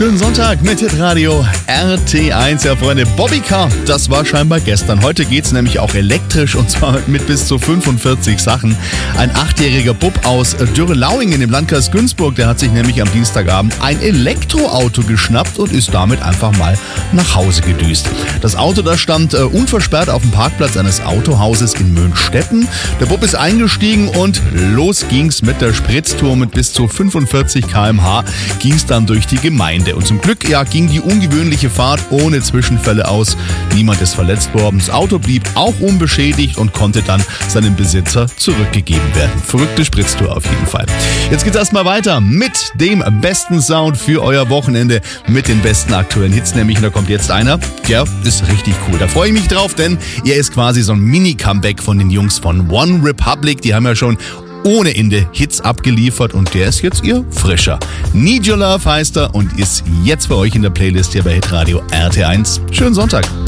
Schönen Sonntag mit Hitradio RT1. Ja, Freunde, Bobbycar, das war scheinbar gestern. Heute geht's nämlich auch elektrisch und zwar mit bis zu 45 Sachen. Ein 8-jähriger Bub aus Dürre-Lauingen im Landkreis Günzburg, der hat sich nämlich am Dienstagabend ein Elektroauto geschnappt und ist damit einfach mal nach Hause gedüst. Das Auto, das stand unversperrt auf dem Parkplatz eines Autohauses in Mönstetten. Der Bub ist eingestiegen und los ging's mit der Spritztour. Mit bis zu 45 km/h ging's dann durch die Gemeinde. Und zum Glück ging die ungewöhnliche Fahrt ohne Zwischenfälle aus. Niemand ist verletzt worden. Das Auto blieb auch unbeschädigt und konnte dann seinem Besitzer zurückgegeben werden. Verrückte Spritztour auf jeden Fall. Jetzt geht's erstmal weiter mit dem besten Sound für euer Wochenende, mit den besten aktuellen Hits. Nämlich, da kommt jetzt einer, der ist richtig cool. Da freue ich mich drauf, denn er ist quasi so ein Mini-Comeback von den Jungs von One Republic. Die haben ja schon ohne Ende Hits abgeliefert und der ist jetzt ihr frischer. Need Your Love heißt er und ist jetzt für euch in der Playlist hier bei Hitradio RT1. Schönen Sonntag.